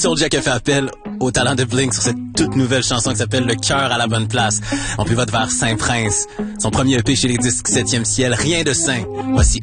Soulja qui a fait appel au talent de Blink sur cette toute nouvelle chanson qui s'appelle Le cœur à la bonne place. On pivote vers Saint-Prince, son premier EP chez les disques 7e ciel, Rien de saint. Voici